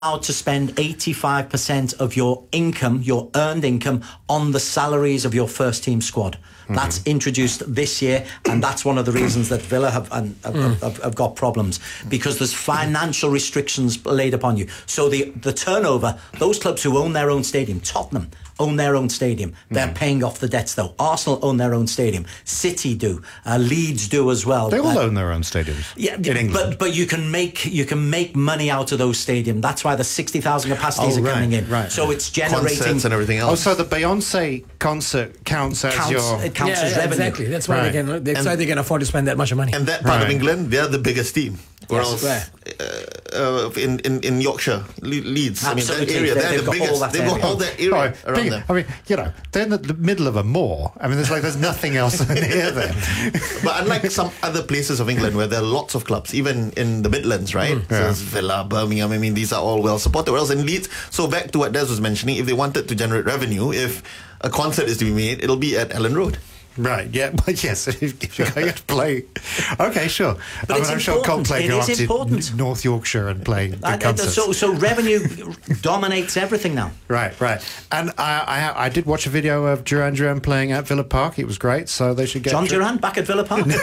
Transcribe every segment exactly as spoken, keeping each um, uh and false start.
allowed to spend eighty-five percent of your income, your earned income, on the salaries of your first team squad. Mm-hmm. That's introduced this year, and that's one of the reasons that Villa have, and, have, mm. have, have got problems, because there's financial restrictions laid upon you. So the, the turnover, those clubs who own their own stadium, Tottenham own their own stadium. They're mm. paying off the debts, though. Arsenal own their own stadium. City do. Uh, Leeds do as well. They all uh, own their own stadiums. Yeah, in England. But but you can make you can make money out of those stadiums. That's why the sixty thousand capacities oh, are right, coming in. Right. So it's generating concerts and everything else. Oh, so the Beyonce concert counts as counts, your it counts yeah, as yeah, revenue. Exactly. That's why right. they can. That's and why they can afford to spend that much money. And that part right. of England, they're the biggest team. Yes, Whereas uh, uh, in, in in Yorkshire, Le- Leeds, Absolutely. I mean that area, They- they're they've the got biggest. all that They've got area. all that area Right. around Big- them. I mean, you know, they're in the, the middle of a moor. I mean, there's like there's nothing else near them. But unlike some other places of England where there are lots of clubs, even in the Midlands, right? Mm, yeah. So it's Villa, Birmingham, I mean, these are all well supported. Whereas in Leeds, so back to what Des was mentioning, if they wanted to generate revenue, if a concert is to be made, it'll be at Ellen Road. Right, yeah, but yes, if you're going to play... Okay, sure. But I mean, it's I'm sure important. Coldplay It go is up important. to North Yorkshire and play the Uh, concerts. so, so revenue dominates everything now. Right, right. And I, I I did watch a video of Duran Duran playing at Villa Park. It was great, so they should get... John tri- Duran back at Villa Park.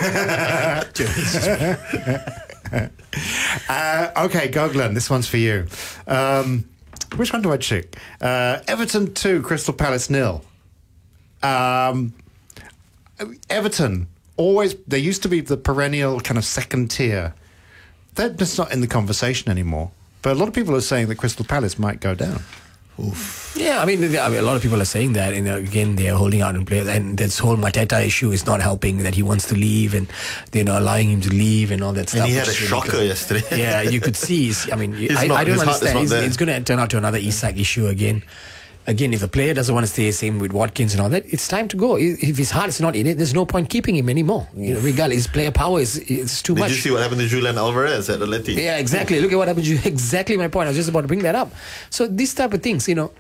uh, okay, Goglan, this one's for you. Um, which one do I check? Uh, Everton two, Crystal Palace nil. Um... Everton, always, they used to be the perennial kind of second tier. They're just not in the conversation anymore. But a lot of people are saying that Crystal Palace might go down. Oof. Yeah, I mean, I mean, a lot of people are saying that, and again, they are holding out on players, and this whole Mateta issue is not helping, that he wants to leave, and they're not allowing him to leave, and all that stuff. And he had a shocker yesterday. Yeah, you could see, I mean, I, not, I don't his heart is understand. not It's, there. it's going to turn out to another Isak issue again. Again, if the player doesn't want to stay, same with Watkins and all that, it's time to go. If his heart is not in it, there's no point keeping him anymore. You know, regardless, his player power is, is too Did much. you see what happened to Julian Alvarez at Atleti? Yeah, exactly. Look at what happened to you. Exactly my point. I was just about to bring that up. So these type of things, you know.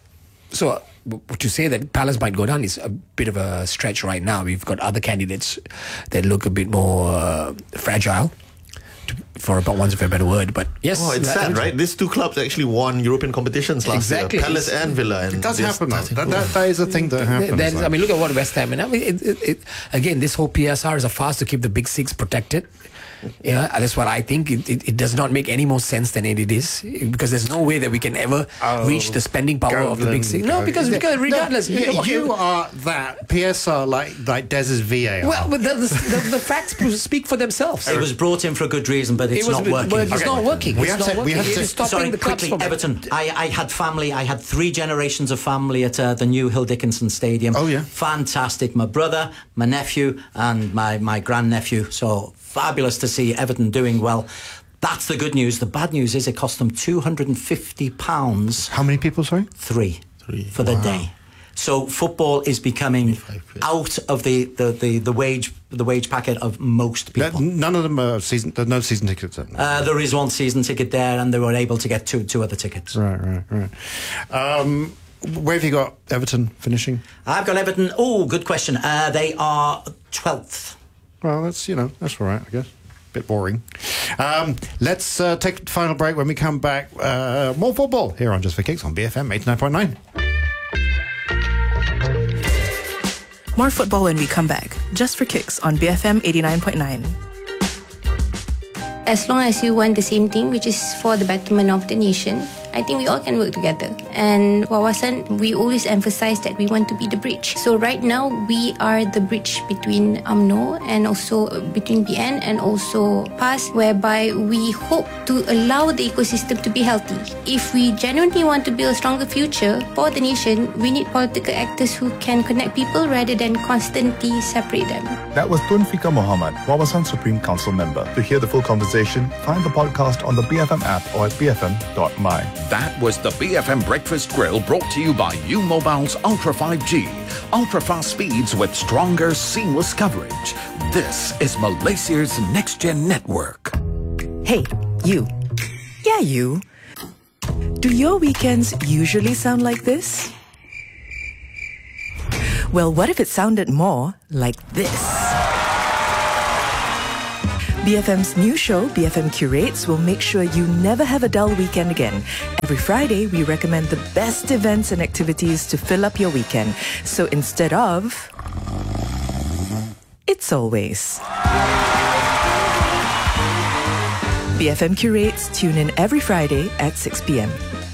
So to say that Palace might go down is a bit of a stretch right now. We've got other candidates that look a bit more uh, fragile, to, for about once of a better word. But yes, Oh, it's sad, right? These two clubs actually won European competitions last Exactly. year. Palace and Villa. And It does they're happen, though. starting That, to- that, that is a thing that happens. Then, like. I mean, look at what West Ham. And I mean, it, it, it, again, this whole P S R is a farce to keep the big six protected. Yeah, that's what I think. It, it, it does not make any more sense than it is, because there's no way that we can ever Oh, reach the spending power of the big six. No, Goglan, because, Goglan. because regardless, No, you, okay, you are that. P S R like like Dez's V A R. well, but the, the, the, the facts speak for themselves. It was brought in for a good reason, but it's It was, not working. but it's Okay. not working. We it's have not to- we working. have It to- is stopping Sorry, the clubs quickly, from Everton. I, I had family, I had three generations of family at uh, the new Hill Dickinson Stadium. Oh, yeah. Fantastic. My brother, my nephew, and my, my grandnephew. So fabulous to see Everton doing well. That's the good news. The bad news is it cost them two hundred fifty pounds. How many people, sorry? Three, Three. for the Wow. day. So football is becoming out of the, the, the, the wage the wage packet of most people. None of them are season. There's no season tickets. Then. Uh, there is one season ticket there, and they were able to get two two other tickets. Right, right, right. Um, where have you got Everton finishing? I've got Everton. Oh, good question. Uh, they are twelfth. Well, that's, you know, that's all right, I guess. Bit boring. Um, let's uh, take a final break. When we come back, uh, more football here on Just for Kicks on B F M eighty-nine point nine. More football when we come back. Just for Kicks on B F M eighty-nine point nine. As long as you want the same thing, which is for the betterment of the nation, I think we all can work together. And Wawasan, we always emphasize that we want to be the bridge. So right now, we are the bridge between U M N O and also between B N and also P A S, whereby we hope to allow the ecosystem to be healthy. If we genuinely want to build a stronger future for the nation, we need political actors who can connect people rather than constantly separate them. That was Tun Fika Mohammed, Wawasan Supreme Council member. To hear the full conversation, find the podcast on the B F M app or at b f m dot my. That was the B F M Breakfast Grill, brought to you by U Mobile's Ultra five G. Ultra fast speeds with stronger, seamless coverage. This is Malaysia's next-gen network. Hey, you. Yeah, you. Do your weekends usually sound like this? Well, what if it sounded more like this? B F M's new show, B F M Curates, will make sure you never have a dull weekend again. Every Friday, we recommend the best events and activities to fill up your weekend. So instead of... It's always... B F M Curates, tune in every Friday at six p.m.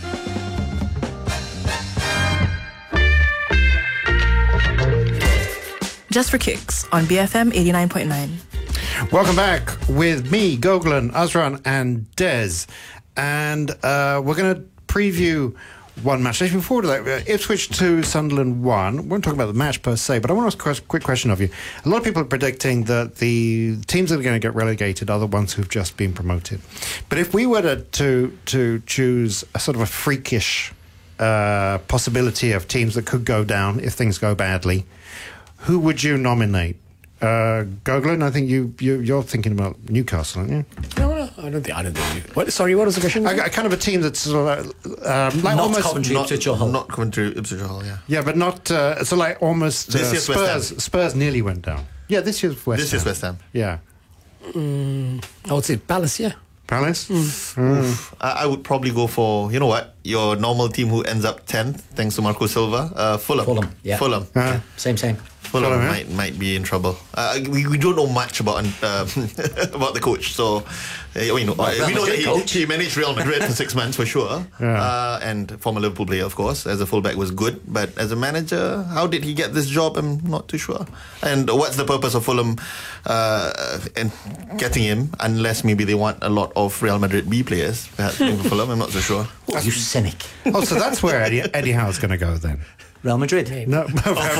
Just for Kicks on B F M eighty-nine point nine. Welcome back with me, Goglan, Azran, and Des. And uh, we're going to preview one match. Actually, before that, uh, Ipswich two, Sunderland one. We won't talk about the match per se, but I want to ask a quick question of you. A lot of people are predicting that the teams that are going to get relegated are the ones who've just been promoted. But if we were to to, to choose a sort of a freakish uh, possibility of teams that could go down if things go badly, who would you nominate? Uh, Goglan, I think you, you you're thinking about Newcastle, aren't you? No, no, I don't think. I don't think. What? Sorry, what was the question? A, a kind of a team that's sort of like, um, like Not almost Coventry, Not, Ipswich or Hull. not Coventry, Ipswich or Hull, yeah. yeah, but not uh, so like almost uh, This year's West Spurs. Ham. Spurs nearly went down. Yeah, this year's West. This Ham. is West Ham. Yeah, Mm, I would say Palace, yeah. Palace. Oof. I, I would probably go for, you know what, your normal team who ends up tenth, thanks to Marco Silva, uh, Fulham. Fulham, yeah. Fulham. Uh, Same, same. Fulham Fulham, yeah. might might be in trouble. Uh, we, we don't know much about uh, about the coach, so uh, we know, Well, we know that Madrid he, coach. he managed Real Madrid for six months for sure, Yeah. uh, and former Liverpool player, of course. As a fullback was good, but as a manager, how did he get this job? I'm not too sure. And what's the purpose of Fulham uh, and getting him? Unless maybe they want a lot of Real Madrid B players, perhaps in Fulham. I'm not so sure. Oh, you cynic. oh, so that's where Eddie, Eddie Howe's going to go then. Real Madrid. No,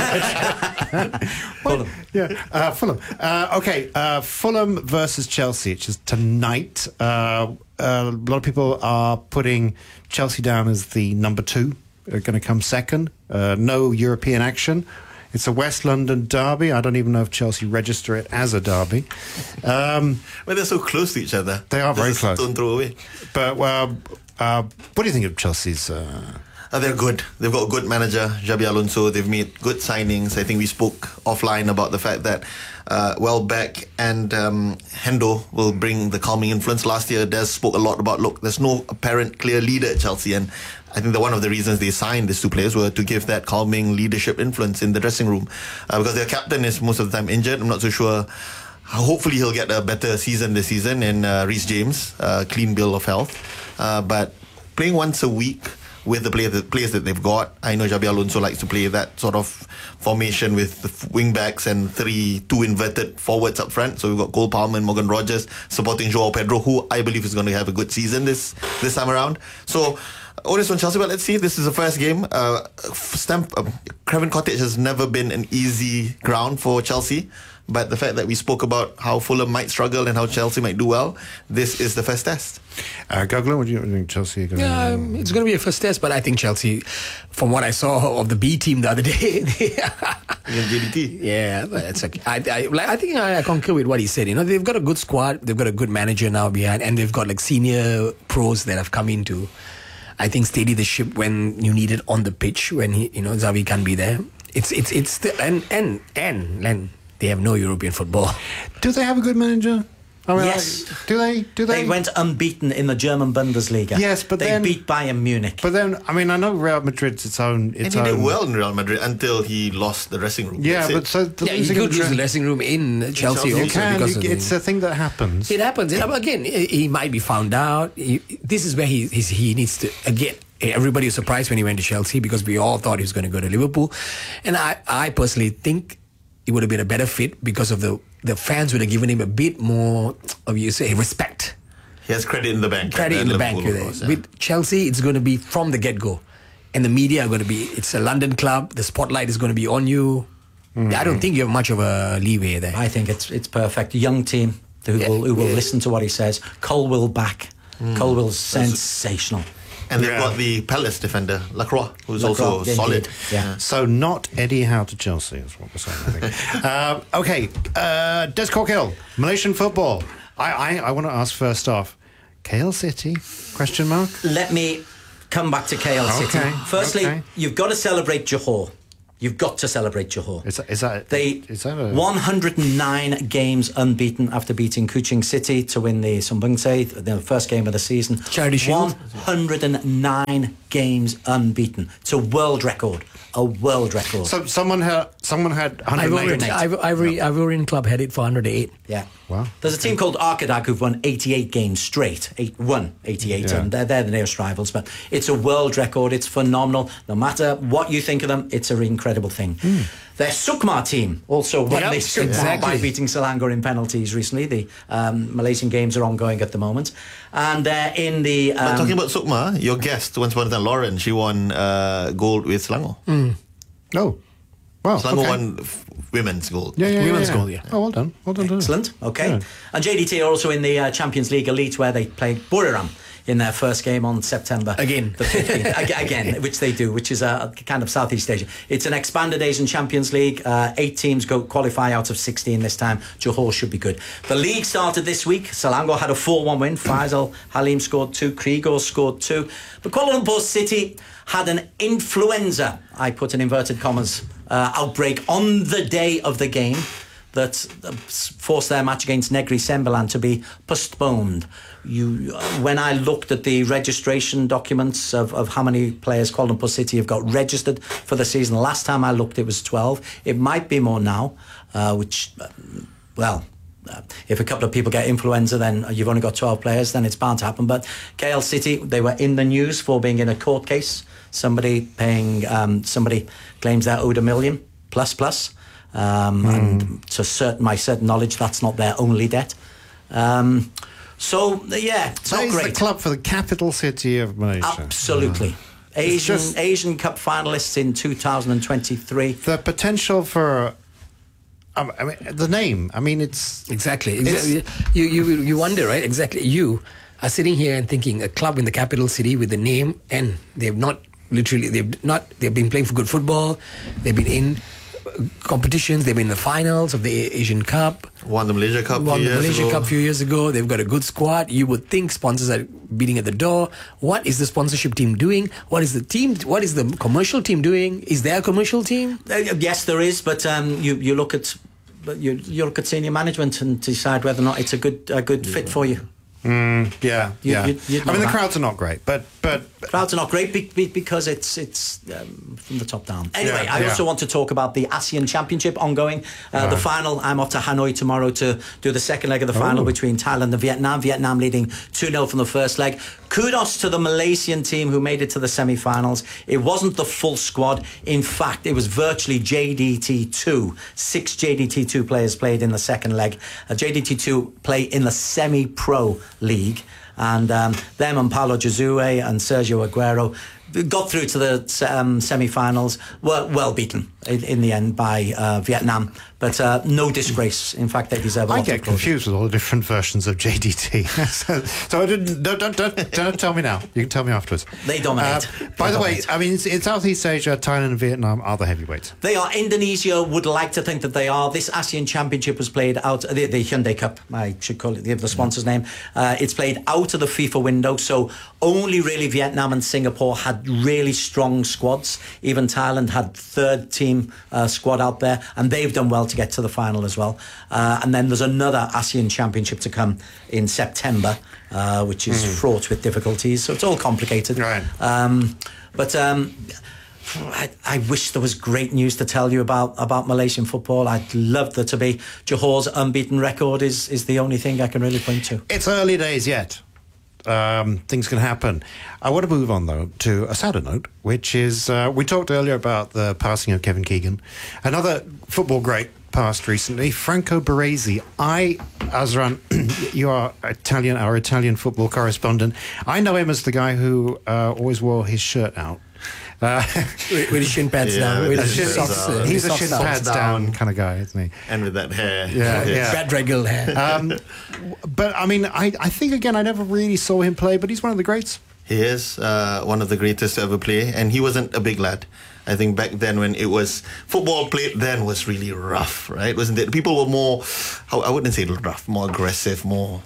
Fulham. yeah, uh, Fulham. Uh, okay, uh, Fulham versus Chelsea, which is tonight. Uh, uh, a lot of people are putting Chelsea down as the number two. They're going to come second. Uh, no European action. It's a West London derby. I don't even know if Chelsea register it as a derby. Um, Well, they're so close to each other. They are This very is close. Don't throw away. but uh, uh, what do you think of Chelsea's... Uh, Uh, they're good. They've got a good manager, Xabi Alonso. They've made good signings. I think we spoke offline about the fact that uh, Welbeck and um, Hendo will bring the calming influence. Last year, Des spoke a lot about, look, there's no apparent clear leader at Chelsea. And I think that one of the reasons they signed these two players were to give that calming leadership influence in the dressing room. Uh, because their captain is most of the time injured. I'm not so sure. Hopefully he'll get a better season this season in uh, Reece James, uh, clean bill of health. Uh, but playing once a week with the players, the players that they've got. I know Xabi Alonso likes to play that sort of formation with the wing backs and three, two inverted forwards up front. So we've got Cole Palmer and Morgan Rogers supporting Joao Pedro, who I believe is going to have a good season this this time around. So onus on Chelsea, but let's see. This is the first game. Uh, Stamp, uh, Craven Cottage has never been an easy ground for Chelsea. But the fact that we spoke about how Fulham might struggle and how Chelsea might do well, this is the first test. uh, Goglan, what do you think Chelsea are going to Yeah, um, it's going to be a first test, but I think Chelsea, from what I saw of the B team the other day, Against J D T. yeah, but it's okay. I, I, like, I think I, I concur with what he said. You know, they've got a good squad, they've got a good manager now behind, and they've got like senior pros that have come in to, I think, steady the ship when you need it on the pitch. When he, you know, Xavi can't be there. It's it's it's the, and and and Len. They have no European football. Do they have a good manager? I mean, Yes. like, do they? Do they? They went unbeaten in the German Bundesliga. Yes, but they then- beat Bayern Munich. But then, I mean, I know Real Madrid's its own. And Its he own. did well in Real Madrid until he lost the dressing room. Yeah, That's but it. so the Yeah, you losing could of use the Madrid- dressing room in Chelsea, Chelsea, You also can. because You, of the, it's a thing that happens. It happens. You know, again, he he might be found out. He, this is where he he's, he needs to again. Everybody was surprised when he went to Chelsea because we all thought he was going to go to Liverpool, and I I personally think it would have been a better fit because of the the fans would have given him a bit more of, you say, respect. He has credit in the bank. Credit at in the Liverpool, bank. of course, yeah. With Chelsea, it's going to be from the get go, and the media are going to be. It's a London club. The spotlight is going to be on you. I don't think you have much of a leeway there. I think it's it's perfect. Young team who Yeah. will who will Yeah. listen to what he says. Colwill back. Colwill's sensational. And they've Yeah. got the Palace defender, Lacroix, who's Lacroix, also yeah, solid. indeed. Yeah. So not Eddie Howe to Chelsea is what we're saying, I think. uh, okay, uh, Des Corkill, Malaysian football. I, I, I want to ask first off, K L City, question mark? Let me come back to K L City. Okay, Firstly, okay. you've got to celebrate Johor. You've got to celebrate Johor. Is that, is that, They is that a... one hundred nine games unbeaten after beating Kuching City to win the Sumbungsei, the first game of the season. Charity Shield. one hundred nine games unbeaten. It's a world record. A world record. So someone had someone had one hundred eight. Ivorian, Iv- Ivory, Ivorian club had it for one hundred eight. Yeah. Wow. There's a team called Arkadak who've won eighty-eight games straight. Eight, won eighty-eight, Yeah. and they're, they're the nearest rivals. But it's a world record. It's phenomenal. No matter what you think of them, it's an incredible thing. Mm. Their Sukma team also won Yep, the Sukma exactly. by beating Selangor in penalties recently. The um, Malaysian games are ongoing at the moment. And they're in the... Um, But talking about Sukma, your guest once upon a time, Lauren, she won uh, gold with Selangor. Oh. Wow. Selangor okay. won f- women's gold. Yeah, yeah, Women's yeah. goal, yeah. Oh, well done. Well done. done. Excellent. Okay. Yeah. And J D T are also in the uh, Champions League Elite, where they played Buriram in their first game on September Again. the fifteenth. Ag- again, which they do, which is a kind of Southeast Asia. It's an expanded Asian Champions League. Uh, eight teams go qualify out of sixteen this time. Johor should be good. The league started this week. Selangor had a four one win. Faisal Halim scored two. Krigor scored two. But Kuala Lumpur City had an influenza, I put in inverted commas, uh, outbreak on the day of the game that uh, forced their match against Negri Sembilan to be postponed. You, uh, when I looked at the registration documents of, of how many players Kuala Lumpur City have got registered for the season, the last time I looked it was twelve. It might be more now, uh, which, uh, well... Uh, if a couple of people get influenza, then you've only got twelve players, then it's bound to happen. But K L City, they were in the news for being in a court case. Somebody paying, um, somebody claims they're owed a million plus plus. Um, mm. And to certain, my certain knowledge, that's not their only debt. Um, so, yeah, it's That not is great. the club for the capital city of Malaysia. Absolutely. Uh, Asian, just- Asian Cup finalists in two thousand twenty-three. The potential for... Um, I mean, the name. I mean, it's... Exactly. exactly. You, you you wonder, right? Exactly. You are sitting here and thinking a club in the capital city with the name, and they've not literally they've not they've been playing for good football. They've been in competitions. They've been in the finals of the Asian Cup. Won the Malaysia Cup. Won few the years Malaysia ago. Cup a few years ago. They've got a good squad. You would think sponsors are beating at the door. What is the sponsorship team doing? What is the team? What is the commercial team doing? Is there a commercial team? Uh, yes, there is, but um, you you look at but you you look at senior management and decide whether or not it's a good a good fit for you. Mm, yeah, You- yeah. you- you'd I mean, know the that. crowds are not great, but... but Crowds are not great be, be, because it's it's um, from the top down. Anyway, Yeah, I yeah. also want to talk about the ASEAN Championship ongoing. Uh, The final, I'm off to Hanoi tomorrow to do the second leg of the final Oh. between Thailand and Vietnam. Vietnam leading two nil from the first leg. Kudos to the Malaysian team who made it to the semi-finals. It wasn't the full squad. In fact, it was virtually J D T two. Six J D T two players played in the second leg. Uh, J D T two play in the semi-pro league. And um, them and Paulo Josue and Sergio Aguero got through to the um, semi-finals, were well beaten in, in the end by uh, Vietnam. But uh, no disgrace. In fact, they deserve a I lot get of applause. confused with all the different versions of J D T. so, so I didn't. Don't, don't, don't, don't tell me now. You can tell me afterwards. They dominate. Uh, by They the way, dominate. I mean, it's, in Southeast Asia, Thailand and Vietnam are the heavyweights. They are. Indonesia would like to think that they are. This ASEAN Championship was played out, the, the Hyundai Cup, I should call it, give the sponsor's name. Uh, it's played out of the FIFA window, so only really Vietnam and Singapore had really strong squads. Even Thailand had third team uh, squad out there, and they've done well to get to the final as well. Uh, and then there's another ASEAN Championship to come in September, uh, which is fraught with difficulties, so it's all complicated. Right. Um, but... Um, I, I wish there was great news to tell you about, about Malaysian football. I'd love there to be. Johor's unbeaten record is, is the only thing I can really point to. It's early days yet. Um, things can happen. I want to move on, though, to a sadder note, which is uh, we talked earlier about the passing of Kevin Keegan. Another football great passed recently, Franco Baresi. I, Azran, you are Italian, our Italian football correspondent. I know him as the guy who uh, always wore his shirt out. Uh, With, with his shin pads Yeah, down. with With his his shin socks. pads uh, down. he's a socks shin down. pads down kind of guy, isn't he? And with that hair. Yeah, yeah. Brad Regal hair. Um, but I mean, I, I think again, I never really saw him play, but he's one of the greats. He is uh, one of the greatest to ever play, and he wasn't a big lad. I think back then when it was football played then was really rough, right? Wasn't it? People were more, how I wouldn't say rough, more aggressive, more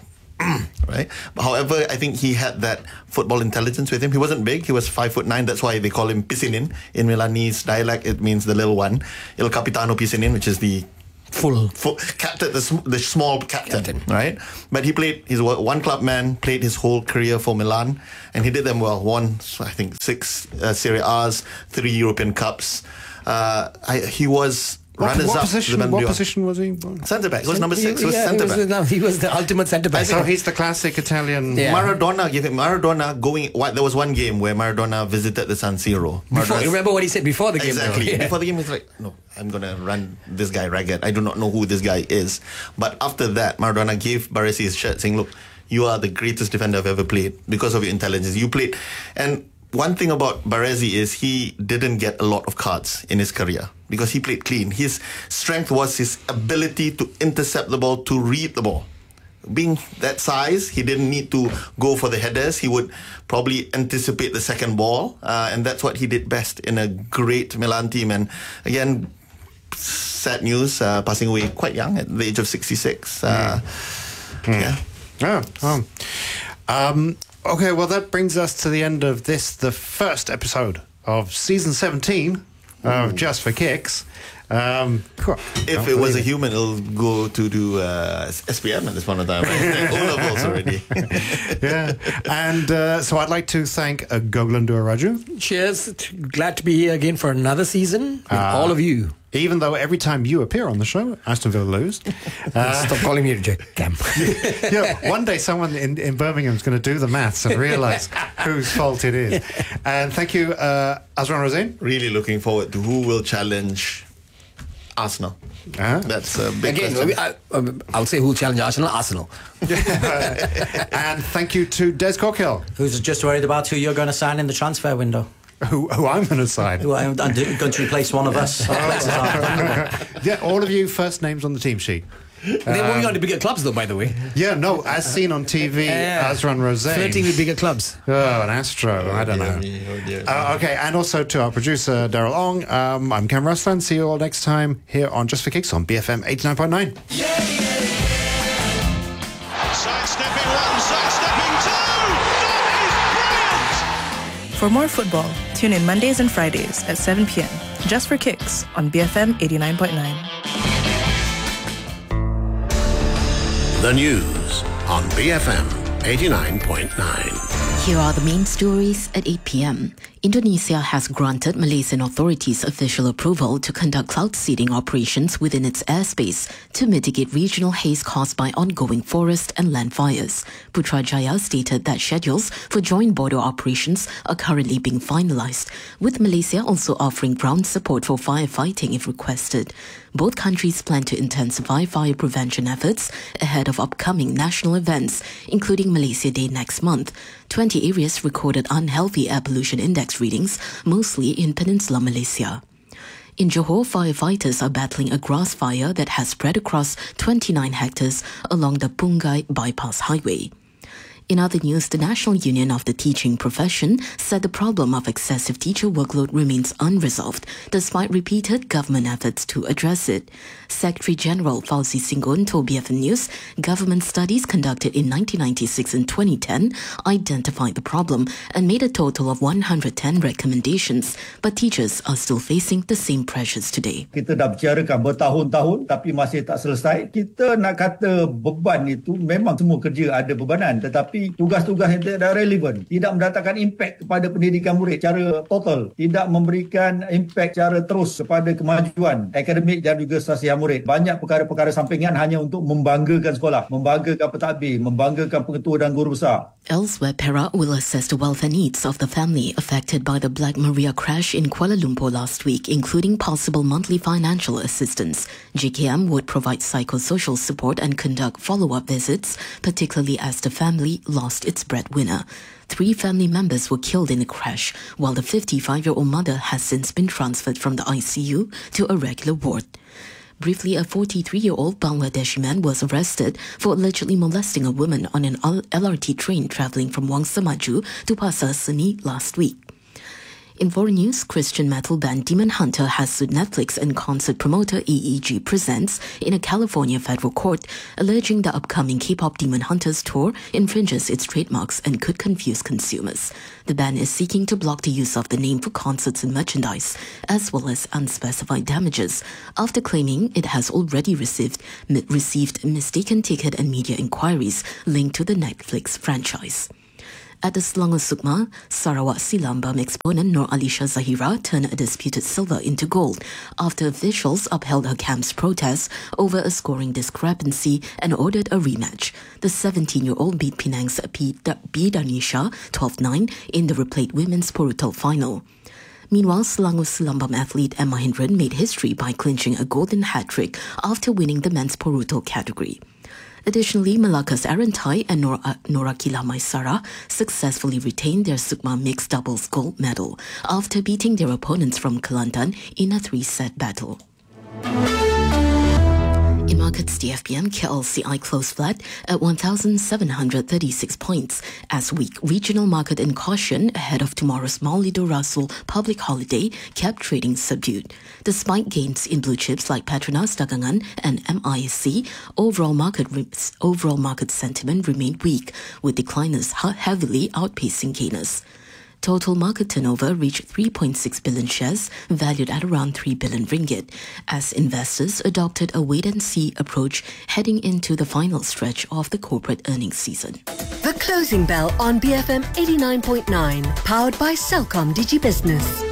right? However, I think he had that football intelligence with him. He wasn't big. He was five foot nine. That's why they call him Piscinin. In Milanese dialect, it means the little one. Il Capitano Piscinin, which is the Full. full captain, the, sm- the small captain, captain, right? But he played, he's a one club man, played his whole career for Milan, and he did them well. Won, I think, six uh, Serie A's, three European Cups. Uh, I, he was What, runners what up. position? What position was he? Centre back. He was number six. He was Yeah, centre he was back. the- no, he was the ultimate centre back. So he's the classic Italian. Yeah. Maradona gave him Maradona going. What, there was one game where Maradona visited the San Siro. Before, Maradona's- remember what he said before the game? Exactly. though? Yeah. Before the game, he's like, no, I'm going to run this guy ragged. I do not know who this guy is. But after that, Maradona gave Baresi his shirt saying, look, you are the greatest defender I've ever played because of your intelligence. You played. And one thing about Baresi is he didn't get a lot of cards in his career because he played clean. His strength was his ability to intercept the ball, to read the ball. Being that size, he didn't need to go for the headers. He would probably anticipate the second ball, uh, and that's what he did best in a great Milan team. And again, sad news, uh, passing away quite young at the age of sixty-six. Uh, Mm. Yeah. Oh, oh. Um, okay, well, that brings us to the end of this, the first episode of season seventeen of Just for Kicks. Um, cool. If it was a human, it'll go to do uh, S P M at this point of time. Right? O-levels already. yeah. And uh, so I'd like to thank uh, Goglandur Raju. Cheers. Glad to be here again for another season with Uh, all of you. Even though every time you appear on the show, Aston Villa lose. Uh, Stop calling me Jack Cam. yeah, one day someone in, in Birmingham is going to do the maths and realise whose fault it is. And thank you, uh, Azran Rozain. Really looking forward to who will challenge Arsenal. Uh-huh. That's a big Again, question. I, I, I'll say who'll challenge Arsenal. Arsenal. And thank you to Des Cockhill, Who's just worried about who you're going to sign in the transfer window? who, who I'm going to sign. Who I'm, I'm do- going to replace one of us. Our places are- Yeah, all of you first names on the team sheet. They're moving on to bigger clubs, though, by the way. Yeah, no, as seen on T V, Yeah. Azran Rozain. Flirting with bigger clubs. Oh, an Astro. I don't know. Uh, okay, and also to our producer, Daryl Ong. Um, I'm Cam Ruslan. See you all next time here on Just for Kicks on B F M eighty-nine point nine. Sidestepping one, sidestepping two. That is brilliant. For more football, tune in Mondays and Fridays at seven p.m. Just for Kicks on B F M eighty-nine point nine. The news on B F M eighty-nine point nine. Here are the main stories at eight p.m. Indonesia has granted Malaysian authorities official approval to conduct cloud seeding operations within its airspace to mitigate regional haze caused by ongoing forest and land fires. Putrajaya stated that schedules for joint border operations are currently being finalized, with Malaysia also offering ground support for firefighting if requested. Both countries plan to intensify fire prevention efforts ahead of upcoming national events, including Malaysia Day next month. twenty areas recorded unhealthy air pollution index readings, mostly in Peninsular Malaysia. In Johor, firefighters are battling a grass fire that has spread across twenty-nine hectares along the Pungai Bypass Highway. In other news, the National Union of the Teaching Profession said the problem of excessive teacher workload remains unresolved despite repeated government efforts to address it. Secretary General Fauzi Singgon told B F M News government studies conducted in nineteen ninety-six and twenty ten identified the problem and made a total of one hundred ten recommendations, but teachers are still facing the same pressures today. Kita dah bicarakan bertahun-tahun tapi masih tak selesai. Kita nak kata beban itu memang semua kerja ada bebanan, tetapi tugas-tugas yang tidak relevan, tidak mendatangkan impak kepada pendidikan murid secara total, tidak memberikan impak secara terus kepada kemajuan akademik dan juga sasiah murid. Banyak perkara-perkara sampingan hanya untuk membanggakan sekolah, membanggakan pentadbir, membanggakan pengetua dan guru besar. Elsewhere, Perak will assess the welfare needs of the family affected by the Black Maria crash in Kuala Lumpur last week, including possible monthly financial assistance. J K M would provide psychosocial support and conduct follow-up visits, particularly as the family lost its breadwinner. Three family members were killed in the crash, while the fifty-five-year-old mother has since been transferred from the I C U to a regular ward. Briefly, a forty-three-year-old Bangladeshi man was arrested for allegedly molesting a woman on an L R T train travelling from Wangsa Maju to Pasar Seni last week. In foreign news, Christian metal band Demon Hunter has sued Netflix and concert promoter E E G Presents in a California federal court, alleging the upcoming K-pop Demon Hunters tour infringes its trademarks and could confuse consumers. The band is seeking to block the use of the name for concerts and merchandise, as well as unspecified damages, after claiming it has already received, received mistaken ticket and media inquiries linked to the Netflix franchise. At the Selangor Sukma, Sarawak Silambam exponent Nur Alisha Zahira turned a disputed silver into gold after officials upheld her camp's protest over a scoring discrepancy and ordered a rematch. The seventeen-year-old beat Penang's Bidanisha twelve nine in the replayed women's Porutal final. Meanwhile, Selangor Silambam athlete Emma Hindran made history by clinching a golden hat-trick after winning the men's Porutal category. Additionally, Malacca's Aaron Tai and Nora, Norakila Maisara successfully retained their Sukma mixed doubles gold medal after beating their opponents from Kelantan in a three-set battle. In markets, the F B M K L C I closed flat at one thousand seven hundred thirty-six points as weak regional market and caution ahead of tomorrow's Maulidur Rasul public holiday kept trading subdued. Despite gains in blue chips like Petronas Dagangan and M I S C, overall market re- overall market sentiment remained weak, with decliners heavily outpacing gainers. Total market turnover reached three point six billion shares, valued at around three billion ringgit, as investors adopted a wait-and-see approach heading into the final stretch of the corporate earnings season. The Closing Bell on B F M eighty-nine point nine, powered by Celcom Digi Business.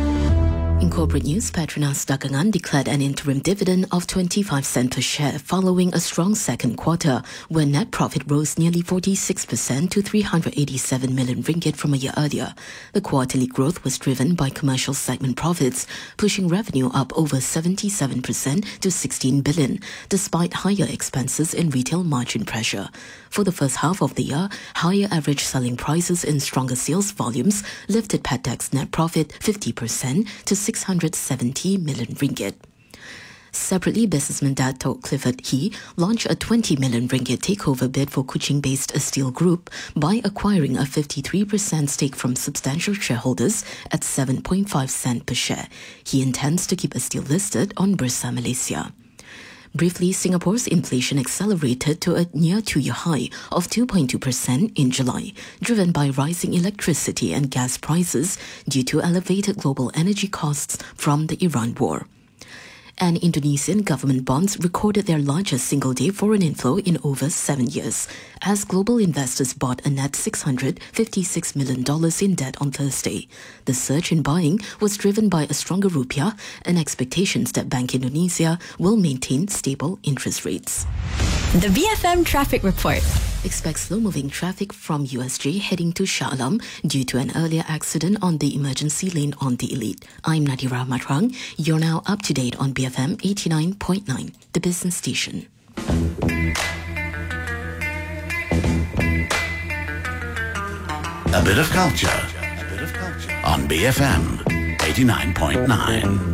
In corporate news, Petronas Dagangan declared an interim dividend of twenty-five cents per share following a strong second quarter, where net profit rose nearly forty-six percent to three hundred eighty-seven million ringgit from a year earlier. The quarterly growth was driven by commercial segment profits, pushing revenue up over seventy-seven percent to sixteen billion, despite higher expenses and retail margin pressure. For the first half of the year, higher average selling prices and stronger sales volumes lifted Petech's net profit fifty percent to six hundred seventy million ringgit. Separately, businessman Dato' Clifford He launched a twenty million ringgit takeover bid for Kuching-based Steel Group by acquiring a fifty-three percent stake from substantial shareholders at seven point five cents per share. He intends to keep Steel listed on Bursa Malaysia. Briefly, Singapore's inflation accelerated to a near two-year high of two point two percent in July, driven by rising electricity and gas prices due to elevated global energy costs from the Iran war. And Indonesian government bonds recorded their largest single-day foreign inflow in over seven years, as global investors bought a net six hundred fifty-six million dollars in debt on Thursday. The surge in buying was driven by a stronger rupiah and expectations that Bank Indonesia will maintain stable interest rates. The B F M Traffic Report. Expect slow-moving traffic from U S J heading to Shah Alam due to an earlier accident on the emergency lane on the Elite. I'm Nadira Matrang. You're now up to date on B F M eighty-nine point nine, the business station. A bit of culture, a bit of culture on B F M eighty-nine point nine.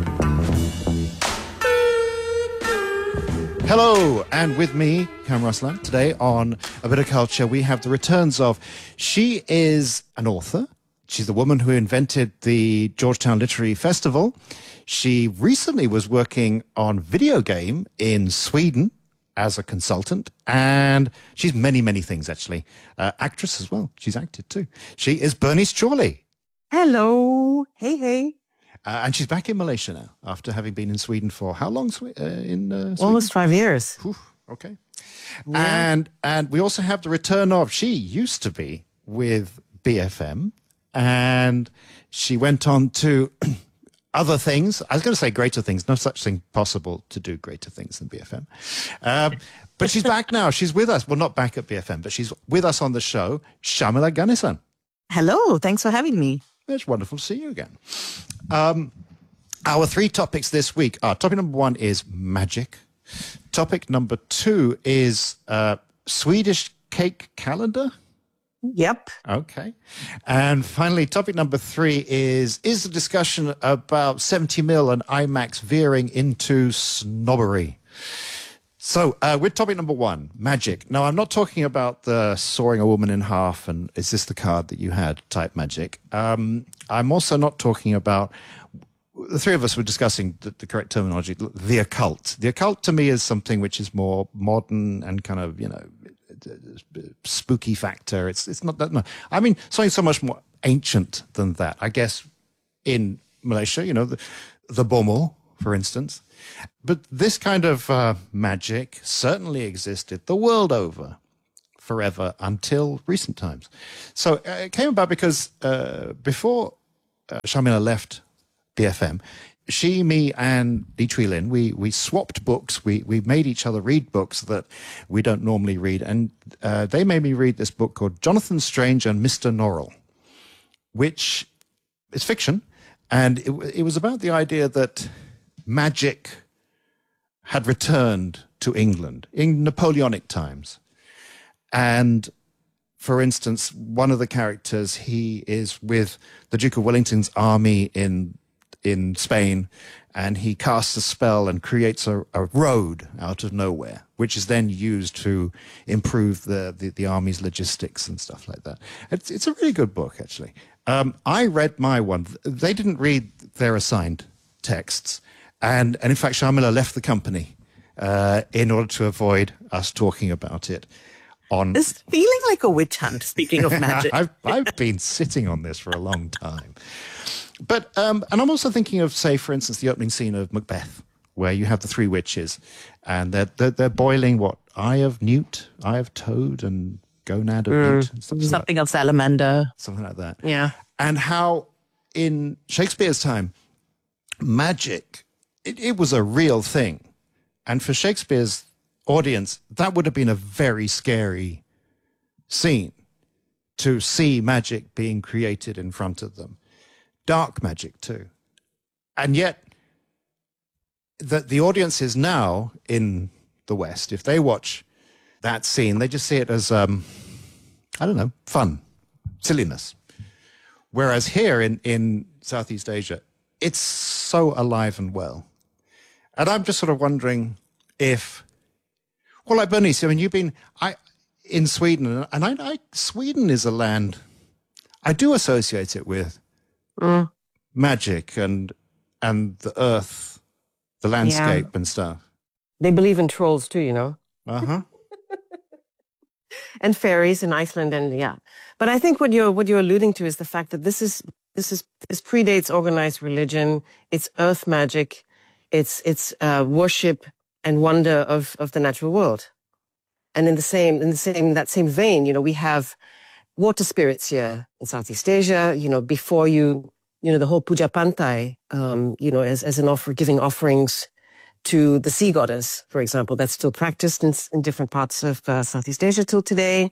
Hello, and with me, Kamran Aslan. Today on A Bit of Culture, we have the returns of, she is an author. She's the woman who invented the Georgetown Literary Festival. She recently was working on video game in Sweden as a consultant, and she's many, many things, actually. Uh, actress as well. She's acted too. She is Bernice Chorley. Hello. Hey, hey. Uh, and she's back in Malaysia now after having been in Sweden for how long? Uh, in uh, Sweden? Almost five years. Whew, okay. Yeah. And and we also have the return of, she used to be with B F M, and she went on to other things. I was going to say greater things. No such thing possible to do greater things than B F M. Um, but she's back now. She's with us. Well, not back at B F M, but she's with us on the show. Shamila Ganesan. Hello. Thanks for having me. It's wonderful to see you again. Um, our three topics this week are, topic number one is magic. Topic number two is uh, Swedish cake calendar. Yep. Okay. And finally, topic number three is, is the discussion about seventy mil and IMAX veering into snobbery. So, uh, with topic number one, magic. Now, I'm not talking about the sawing a woman in half and is this the card that you had type magic. Um, I'm also not talking about, the three of us were discussing the, the correct terminology, the occult. The occult to me is something which is more modern and kind of, you know, spooky factor. It's it's not that, no. I mean, something so much more ancient than that. I guess in Malaysia, you know, the, the Bomo, for instance. But this kind of uh, magic certainly existed the world over forever until recent times. So uh, it came about because uh, before uh, Shamila left B F M, she, me, and Lee Chui Lin, we, we swapped books. We, we made each other read books that we don't normally read. And uh, they made me read this book called Jonathan Strange and Mister Norrell, which is fiction. And it, it was about the idea that magic had returned to England in Napoleonic times. And, for instance, one of the characters, he is with the Duke of Wellington's army in in Spain, and he casts a spell and creates a, a road out of nowhere, which is then used to improve the, the, the army's logistics and stuff like that. It's, it's a really good book, actually. Um, I read my one. They didn't read their assigned texts. And, and in fact, Shamila left the company uh, in order to avoid us talking about it. On It's feeling like a witch hunt, speaking of magic. I've, I've been sitting on this for a long time. But, um, and I'm also thinking of, say, for instance, the opening scene of Macbeth, where you have the three witches, and they're, they're, they're boiling, what, eye of newt, eye of toad, and gonad of Mm, newt? Something, something like, of salamander. something like that. Yeah. And how in Shakespeare's time, magic, it, it was a real thing. And for Shakespeare's audience, that would have been a very scary scene to see magic being created in front of them. Dark magic too. And yet, the, the audiences now in the West, if they watch that scene, they just see it as, um, I don't know, fun, silliness. Whereas here in, in Southeast Asia, it's so alive and well. And I'm just sort of wondering if, well, like Bernice, I mean, you've been I in Sweden, and I, I Sweden is a land, I do associate it with Mm. magic and and the earth, the landscape and stuff. They believe in trolls too, you know. Uh-huh. And fairies in Iceland, and yeah. But I think what you're what you're alluding to is the fact that this is this is this predates organized religion. It's earth magic. It's it's uh, worship and wonder of of the natural world. And in the same in the same in that same vein, you know, we have water spirits here in Southeast Asia. You know, before you you know the whole puja pantai, um, you know, as as an offer giving offerings to the sea goddess, for example, that's still practiced in, in different parts of uh, Southeast Asia till today.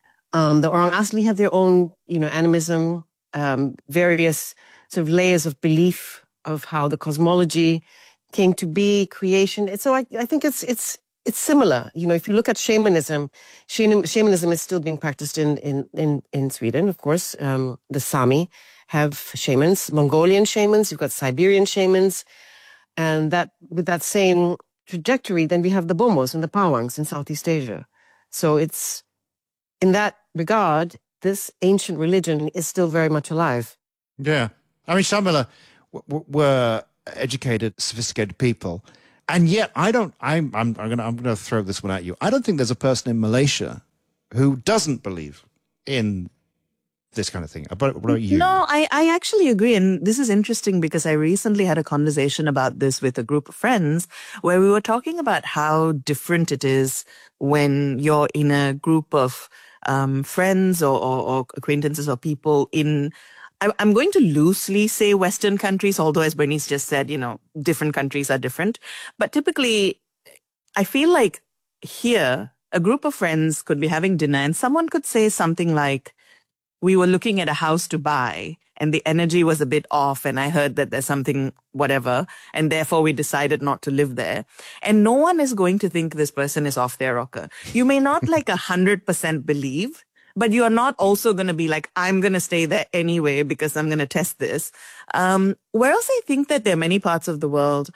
Um, the Orang Asli have their own, you know, animism, um, various sort of layers of belief of how the cosmology came to be, creation. And so I, I think it's it's it's similar. You know, if you look at shamanism, shaman, shamanism is still being practiced in in in, in Sweden, of course. Um, the Sami have shamans, Mongolian shamans. You've got Siberian shamans. And that, with that same trajectory, then we have the Bomos and the Pawangs in Southeast Asia. So it's, in that regard, this ancient religion is still very much alive. Yeah. I mean, Shamila w- w- were educated, sophisticated people. And yet, I don't, I'm, I'm, I'm going I'm to throw this one at you. I don't think there's a person in Malaysia who doesn't believe in this kind of thing. What about you? No, I, I actually agree. And this is interesting because I recently had a conversation about this with a group of friends where we were talking about how different it is when you're in a group of um, friends or, or, or acquaintances or people in, I, I'm going to loosely say Western countries, although as Bernice just said, you know, different countries are different. But typically, I feel like here, a group of friends could be having dinner and someone could say something like, we were looking at a house to buy and the energy was a bit off and I heard that there's something, whatever, and therefore we decided not to live there. And no one is going to think this person is off their rocker. You may not like a hundred percent believe, but you are not also going to be like, I'm going to stay there anyway because I'm going to test this. Um, whereas I think that there are many parts of the world,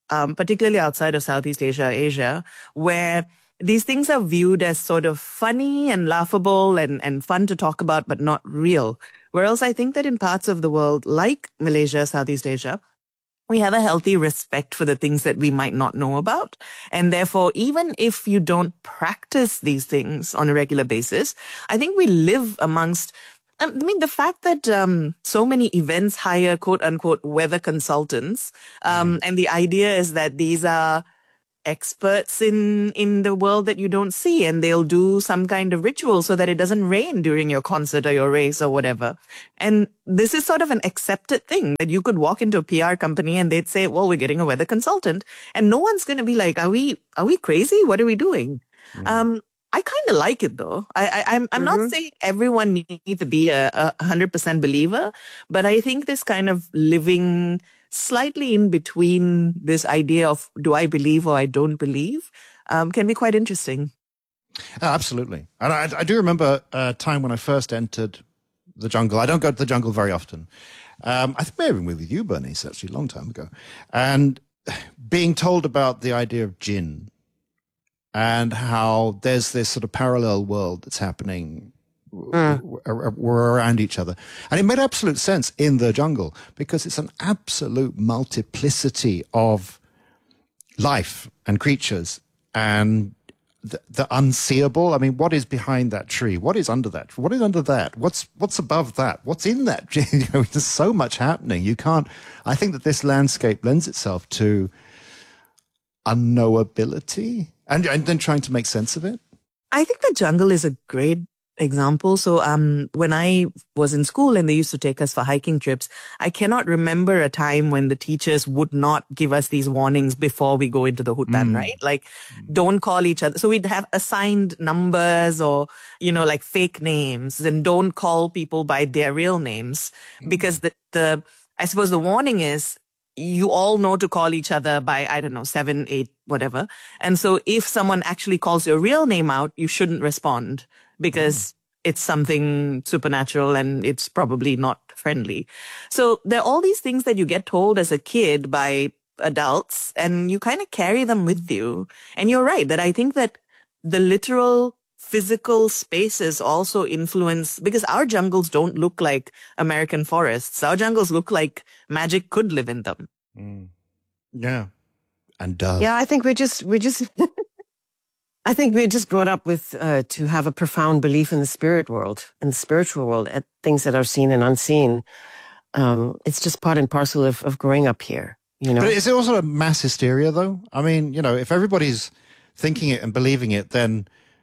um, particularly outside of Southeast Asia, Asia, where these things are viewed as sort of funny and laughable and, and fun to talk about, but not real. Whereas I think that in parts of the world, like Malaysia, Southeast Asia, we have a healthy respect for the things that we might not know about. And therefore, even if you don't practice these things on a regular basis, I think we live amongst, I mean, the fact that um, so many events hire quote unquote weather consultants, um, and the idea is that these are experts in in the world that you don't see, and they'll do some kind of ritual so that it doesn't rain during your concert or your race or whatever. And this is sort of an accepted thing that you could walk into a P R company and they'd say, well, we're getting a weather consultant, and no one's going to be like, are we are we crazy? What are we doing? Mm. Um, I kind of like it though. I, I I'm I'm mm-hmm. not saying everyone needs to be a, a hundred percent believer, but I think this kind of living slightly in between this idea of do I believe or I don't believe um, can be quite interesting. Oh, absolutely. And I, I do remember a time when I first entered the jungle. I don't go to the jungle very often. Um, I think maybe with you, Bernice, actually, a long time ago. And being told about the idea of jinn and how there's this sort of parallel world that's happening Mm. We're around each other. And it made absolute sense in the jungle because it's an absolute multiplicity of life and creatures and the, the unseeable. I mean, what is behind that tree? What is under that? What is under that? What's what's above that? What's in that? You know, there's so much happening. You can't. I think that this landscape lends itself to unknowability and, and then trying to make sense of it. I think the jungle is a great example. So um, when I was in school and they used to take us for hiking trips, I cannot remember a time when the teachers would not give us these warnings before we go into the hutan, mm. right? Like, don't call each other. So we'd have assigned numbers or, you know, like fake names, and don't call people by their real names because the, the I suppose the warning is you all know to call each other by, I don't know, seven, eight, whatever. And so if someone actually calls your real name out, you shouldn't respond, because mm. it's something supernatural and it's probably not friendly. So there are all these things that you get told as a kid by adults, and you kind of carry them with you. And you're right that I think that the literal physical spaces also influence, because our jungles don't look like American forests. Our jungles look like magic could live in them. Mm. Yeah. And does. Yeah, I think we're just, we're just... I think we're just brought up with uh, to have a profound belief in the spirit world, in the spiritual world, at things that are seen and unseen. Um, it's just part and parcel of, of growing up here, you know. But is it also a mass hysteria, though? I mean, you know, if everybody's thinking it and believing it, then,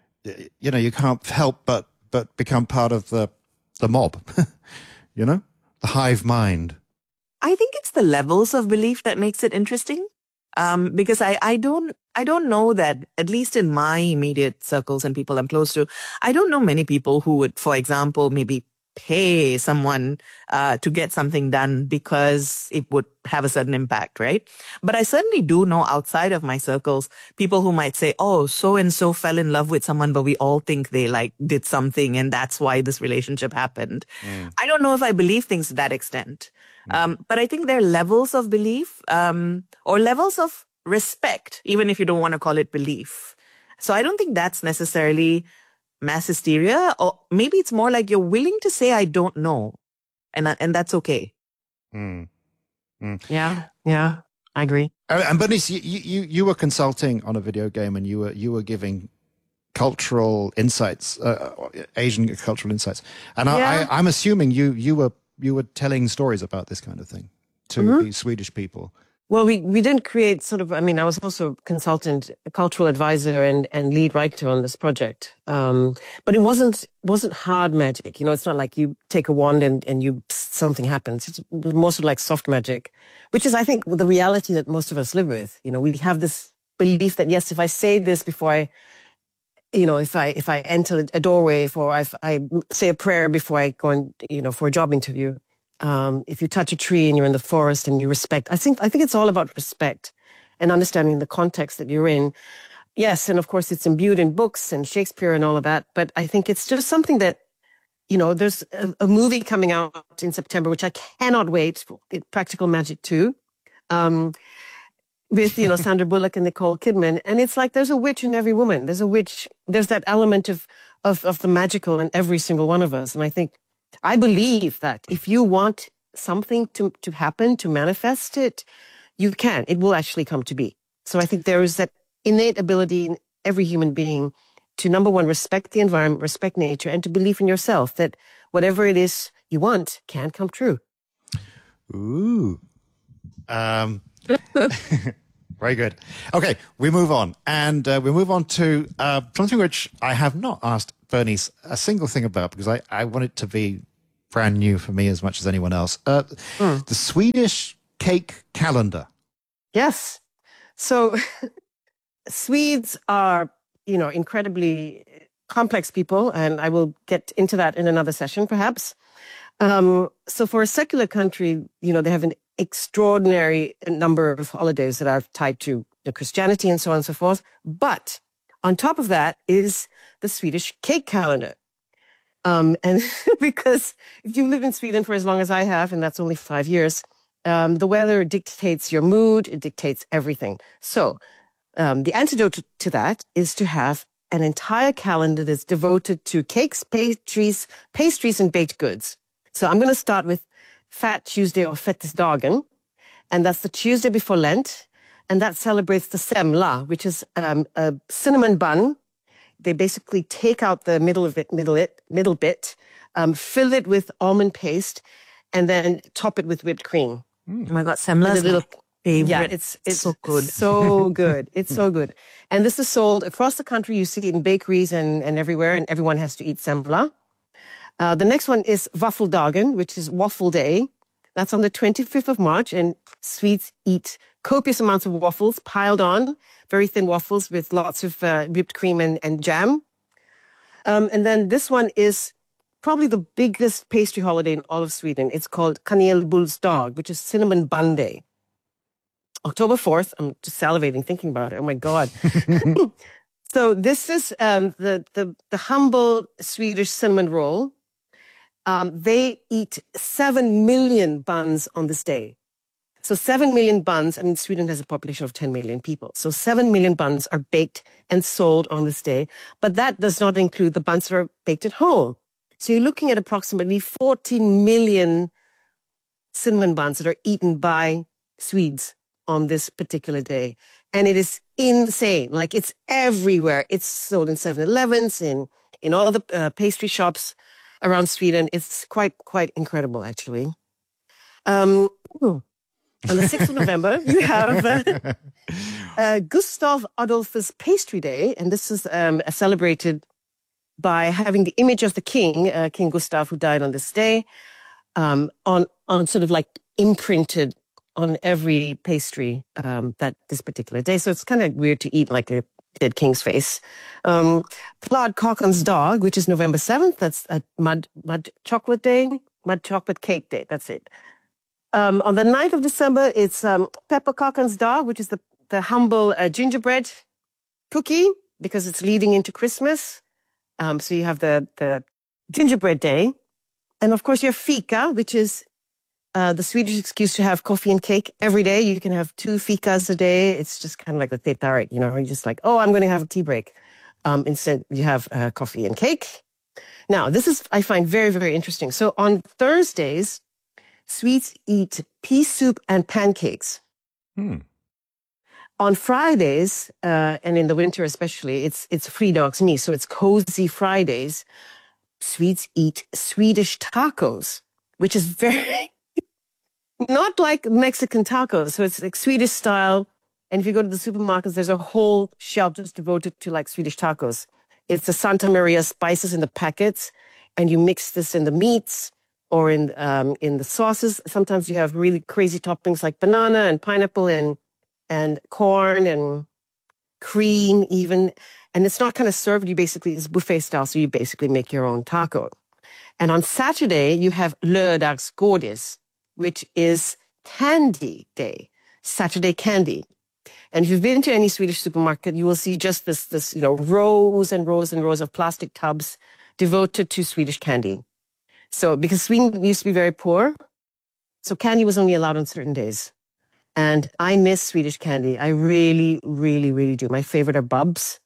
you know, you can't help but but become part of the the mob, you know, the hive mind. I think it's the levels of belief that makes it interesting. Um, because I, I don't, I don't know that, at least in my immediate circles and people I'm close to, I don't know many people who would, for example, maybe pay someone, uh, to get something done because it would have a certain impact, right? But I certainly do know outside of my circles, people who might say, oh, so-and-so fell in love with someone, but we all think they like did something and that's why this relationship happened. Mm. I don't know if I believe things to that extent. Um, but I think there are levels of belief, um, or levels of respect, even if you don't want to call it belief. So I don't think that's necessarily mass hysteria, or maybe it's more like you're willing to say, I don't know. And, and that's okay. Mm. Mm. Yeah. Yeah. I agree. Uh, and Bernice, you, you, you were consulting on a video game and you were, you were giving cultural insights, uh, Asian cultural insights. And I, Yeah. I, I'm assuming you, you were, you were telling stories about this kind of thing to Mhm. the Swedish people. Well, we, we didn't create sort of, I mean, I was also a consultant, a cultural advisor and, and lead writer on this project. Um, but it wasn't, wasn't hard magic. You know, it's not like you take a wand and, and you, something happens. It's more sort of like soft magic, which is, I think, the reality that most of us live with. You know, we have this belief that, yes, if I say this before I, you know, if I, if I enter a doorway, if, or if I say a prayer before I go and, you know, for a job interview, Um, if you touch a tree and you're in the forest and you respect, I think, I think it's all about respect and understanding the context that you're in. Yes. And of course it's imbued in books and Shakespeare and all of that. But I think it's just something that, you know, there's a, a movie coming out in September, which I cannot wait for, Practical Magic two. Um, with, you know, Sandra Bullock and Nicole Kidman. And it's like there's a witch in every woman. There's a witch. There's that element of, of, of the magical in every single one of us. And I think, I believe that if you want something to, to happen, to manifest it, you can. It will actually come to be. So I think there is that innate ability in every human being to, number one, respect the environment, respect nature, and to believe in yourself that whatever it is you want can come true. Ooh. Um, very good. Okay, we move on. And uh, we move on to uh, something which I have not asked Bernice a single thing about because I, I want it to be brand new for me as much as anyone else. Uh, mm. The Swedish cake calendar. Yes. So Swedes are, you know, incredibly complex people, and I will get into that in another session, perhaps. Um, so for a secular country, you know, they have an extraordinary number of holidays that are tied to you know, Christianity and so on and so forth. But on top of that is the Swedish cake calendar. Um, and because if you live in Sweden for as long as I have, and that's only five years, um, the weather dictates your mood, it dictates everything. So um, the antidote to, to that is to have an entire calendar that's devoted to cakes, pastries, pastries and baked goods. So I'm going to start with Fat Tuesday or Fettesdagen, and that's the Tuesday before Lent, and that celebrates the semla, which is um, a cinnamon bun. They basically take out the middle of it, middle it, middle bit, um, fill it with almond paste, and then top it with whipped cream. Mm. Oh my God, semla is little, my favorite. Yeah, it's it's so good, so good. It's so good, and this is sold across the country. You see it in bakeries and and everywhere, and everyone has to eat semla. Uh, the next one is Waffeldagen, which is waffle day. That's on the twenty-fifth of March, and Swedes eat copious amounts of waffles piled on, very thin waffles with lots of uh, whipped cream and, and jam. Um, and then this one is probably the biggest pastry holiday in all of Sweden. It's called Kanelbullsdag, which is Cinnamon Bun Day. October fourth, I'm just salivating thinking about it. Oh my God. So this is um, the, the, the humble Swedish cinnamon roll. Um, they eat seven million buns on this day. So seven million buns, I mean, Sweden has a population of ten million people. So seven million buns are baked and sold on this day. But that does not include the buns that are baked at home. So you're looking at approximately fourteen million cinnamon buns that are eaten by Swedes on this particular day. And it is insane. Like, it's everywhere. It's sold in seven elevens, in, in all the uh, pastry shops around Sweden. It's quite, quite incredible, actually. Um, on the sixth of November, you have uh, uh, Gustav Adolphus Pastry Day. And this is um, celebrated by having the image of the king, uh, King Gustav, who died on this day, um, on, on sort of like imprinted on every pastry um, that this particular day. So it's kind of weird to eat like a dead king's face. Um, Chladkakan's Dag, which is November seventh. That's a mud, mud chocolate day, mud chocolate cake day. That's it. Um, on the ninth of December, it's um, Pepparkakan's Dag, which is the, the humble uh, gingerbread cookie, because it's leading into Christmas. Um, so you have the, the gingerbread day. And of course, you have fika, which is Uh, the Swedish excuse to have coffee and cake every day. You can have two fikas a day. It's just kind of like the tetarik, you know, you're just like, oh, I'm going to have a tea break. Um, instead, you have uh, coffee and cake. Now, this is, I find very, very interesting. So on Thursdays, Swedes eat pea soup and pancakes. Hmm. On Fridays, uh, and in the winter especially, it's it's Fridagsmys, so it's cozy Fridays. Swedes eat Swedish tacos, which is very... not like Mexican tacos. So it's like Swedish style. And if you go to the supermarkets, there's a whole shelf just devoted to like Swedish tacos. It's the Santa Maria spices in the packets. And you mix this in the meats or in um, in the sauces. Sometimes you have really crazy toppings like banana and pineapple and, and corn and cream even. And it's not kind of served. You basically, it's buffet style. So you basically make your own taco. And on Saturday, you have Lördagsgodis, which is candy day, Saturday candy. And if you've been to any Swedish supermarket, you will see just this, this, you know, rows and rows and rows of plastic tubs devoted to Swedish candy. So because Sweden used to be very poor, so candy was only allowed on certain days. And I miss Swedish candy. I really, really, really do. My favorite are Bubs.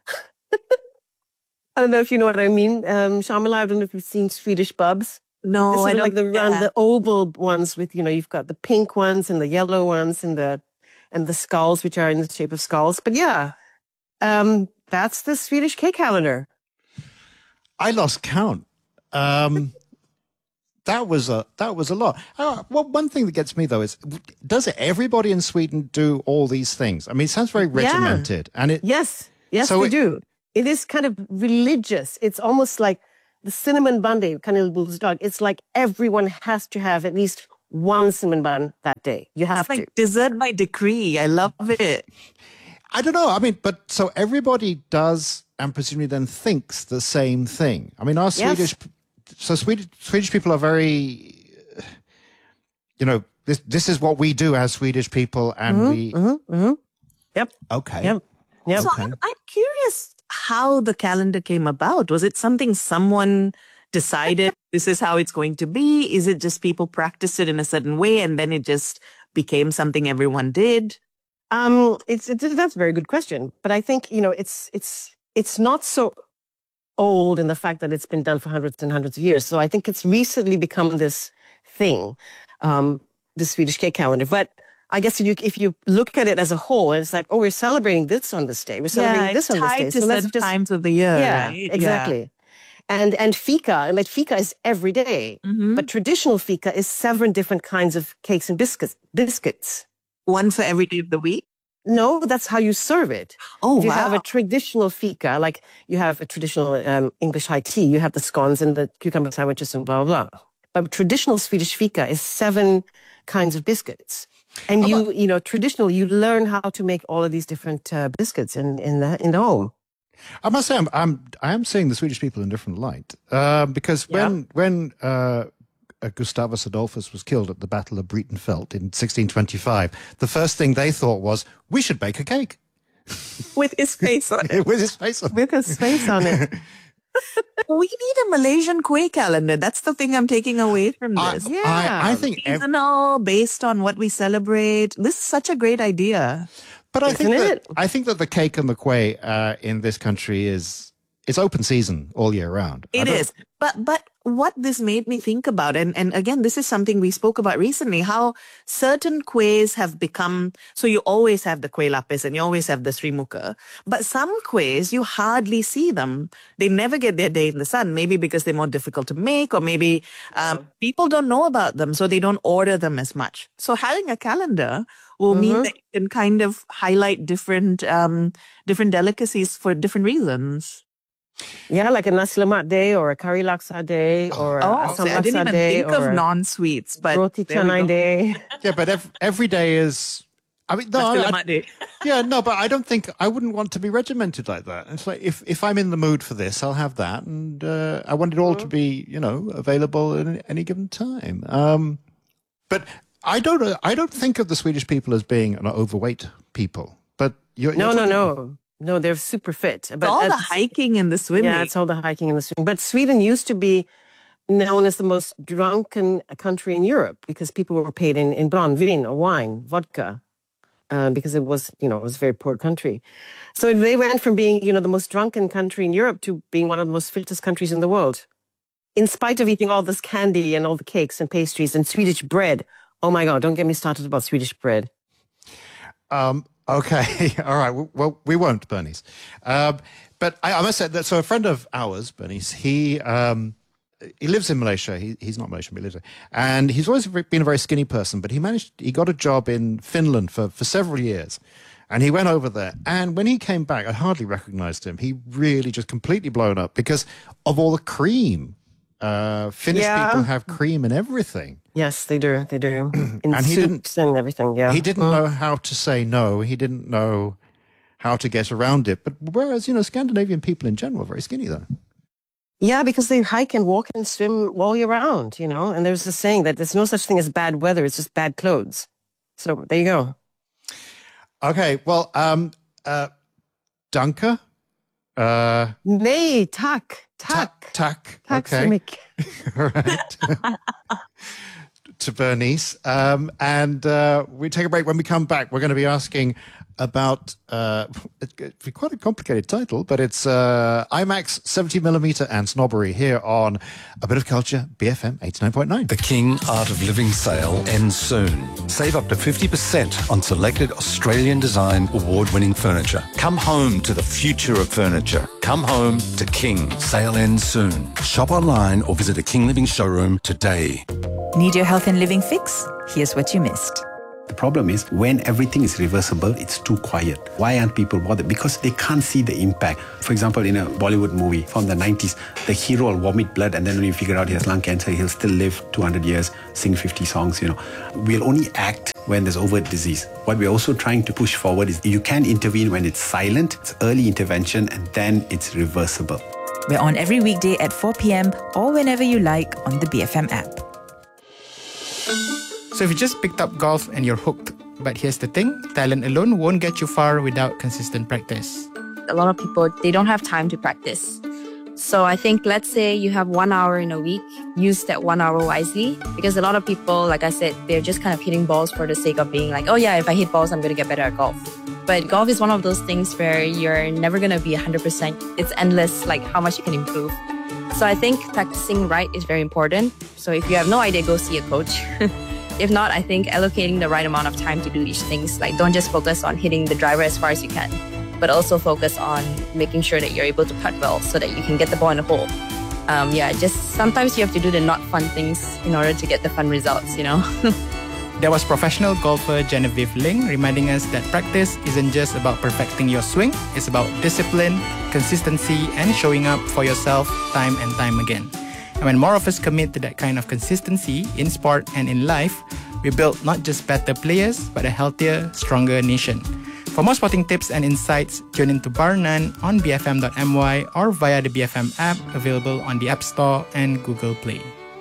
I don't know if you know what I mean. Um, Shamila, I don't know if you've seen Swedish Bubs. No, This is I don't. like the round, yeah. the oval ones with, you know, you've got the pink ones and the yellow ones and the and the skulls, which are in the shape of skulls. But yeah, um, that's the Swedish cake calendar. I lost count. Um, that was a that was a lot. Uh, well, one thing that gets me though is, does everybody in Sweden do all these things? I mean, it sounds very regimented, Yeah. and it Yes, yes, So we it- do. It is kind of religious. It's almost like the cinnamon bun day, Kanelbull's dog. It's like everyone has to have at least one cinnamon bun that day. You have It's like to. dessert by decree. I love it. I don't know. I mean, but so everybody does, and presumably then thinks the same thing. I mean, our Yes. Swedish, so Swedish Swedish people are very, you know, this this is what we do as Swedish people, and Mhm, we mhm, mhm. Yep. okay. Yep. Yep. So I'm, I'm curious how the calendar came about. Was it something someone decided this is how it's going to be? Is it just people practiced it in a certain way and then it just became something everyone did? Um, it's, it's that's a very good question, but I think you know it's it's it's not so old in the fact that it's been done for hundreds and hundreds of years. So I think it's recently become this thing, um, the Swedish cake calendar. But I guess if you if you look at it as a whole, it's like, oh, we're celebrating this on this day, we're celebrating Yeah, this it's on this tied day. to So let's certain just times of the year, yeah, right? Yeah. exactly. And and fika, like fika is every day, Mm-hmm. but traditional fika is seven different kinds of cakes and biscuits. Biscuits. One for every day of the week? No, that's how you serve it. Oh, if you wow. have a traditional fika, like you have a traditional um, English high tea, you have the scones and the cucumber sandwiches and blah, blah, blah. But traditional Swedish fika is seven kinds of biscuits. And you, you know, traditional, you learn how to make all of these different uh, biscuits in, in, the, in the home. I must say, I'm, I'm I am seeing the Swedish people in a different light, um, because when when uh, uh, Gustavus Adolphus was killed at the Battle of Breitenfeld in sixteen twenty-five, the first thing they thought was, we should bake a cake With his face on it. with his face on it. With his face on it. We need a Malaysian Kueh calendar. That's the thing I'm taking away from I, this. I, I think, ev- Seasonal, based on what we celebrate. This is such a great idea. but I think Isn't that it? I think that the cake and the kueh uh, in this country is it's open season all year round. I It don't- is. But but what this made me think about, and, and again, this is something we spoke about recently, how certain kuehs have become, so you always have the kueh lapis and you always have the Sri Muka, but some kuehs, you hardly see them. They never get their day in the sun, maybe because they're more difficult to make, or maybe um, people don't know about them, so they don't order them as much. So having a calendar will mean that you can kind of highlight different um, different delicacies for different reasons. Yeah, like a nasi lemak day or a curry laksa day or a Oh, asam see, I didn't laksa even day think or of a non-sweets, but roti there we canai go. day. Yeah, but ev- every day is. I mean, no, Nasi I- lemak day. yeah, no, but I don't think I wouldn't want to be regimented like that. It's like if if I'm in the mood for this, I'll have that, and uh, I want it all to be, you know, available at any given time. Um, but I don't, uh, I don't think of the Swedish people as being an overweight people. But you're, No, you're no, talking- no. No, they're super fit. But all the that's- hiking and the swimming. Yeah, it's all the hiking and the swimming. But Sweden used to be known as the most drunken country in Europe because people were paid in, in brännvin or wine, vodka, uh, because it was, you know, it was a very poor country. So they went from being, you know, the most drunken country in Europe to being one of the most fittest countries in the world. In spite of eating all this candy and all the cakes and pastries and Swedish bread. Oh my God, don't get me started about Swedish bread. Um, okay, all right. Well, we won't, Bernice. Um, but I, I must say that. So, a friend of ours, Bernice, he um, he lives in Malaysia. He, he's not Malaysian, but he lives there, and he's always been a very skinny person. But he managed. He got a job in Finland for for several years, and he went over there. And when he came back, I hardly recognized him. He really just completely blown up because of all the cream. Uh, Finnish Yeah. people have cream in everything. Yes, they do. They do. In And he soups and everything, yeah. He didn't Mm. know how to say no. He didn't know how to get around it. But whereas, you know, Scandinavian people in general are very skinny, though. Yeah, because they hike and walk and swim all year round, you know. And there's this saying that there's no such thing as bad weather; it's just bad clothes. So there you go. Okay, well, um, uh, Danke. Uh, Nee, tack, tack, tack. tack Okay. så mycket. All right. to Bernice. Um, and uh, we take a break. When we come back, we're going to be asking about uh, it's quite a complicated title, but it's uh, IMAX seventy millimeter and snobbery here on A Bit of Culture, B F M eighty-nine point nine. The King Art of Living sale ends soon. Save up to fifty percent on selected Australian design award-winning furniture. Come home to the future of furniture. Come home to King. Sale ends soon. Shop online or visit a King Living showroom today. Need your health and living fix? Here's what you missed. The problem is when everything is reversible, it's too quiet. Why aren't people bothered? Because they can't see the impact. For example, in a Bollywood movie from the nineties, the hero will vomit blood and then when you figure out he has lung cancer, he'll still live two hundred years, sing fifty songs, you know. We'll only act when there's overt disease. What we're also trying to push forward is you can intervene when it's silent, it's early intervention, and then it's reversible. We're on every weekday at four p.m. or whenever you like on the B F M app. So if you just picked up golf and you're hooked, but here's the thing, talent alone won't get you far without consistent practice. A lot of people, they don't have time to practice. So I think, let's say you have one hour in a week, use that one hour wisely. Because a lot of people, like I said, they're just kind of hitting balls for the sake of being like, oh yeah, if I hit balls, I'm going to get better at golf. But golf is one of those things where you're never going to be one hundred percent. It's endless, like how much you can improve. So I think practicing right is very important. So if you have no idea, go see a coach. If not, I think allocating the right amount of time to do each things. Like, don't just focus on hitting the driver as far as you can, but also focus on making sure that you're able to putt well so that you can get the ball in the hole. Um, yeah, just sometimes you have to do the not fun things in order to get the fun results, you know? There was professional golfer Genevieve Ling reminding us that practice isn't just about perfecting your swing, it's about discipline, consistency, and showing up for yourself time and time again. And when more of us commit to that kind of consistency in sport and in life, we build not just better players, but a healthier, stronger nation. For more sporting tips and insights, tune into Bar None on b f m dot m y or via the B F M app, available on the App Store and Google Play.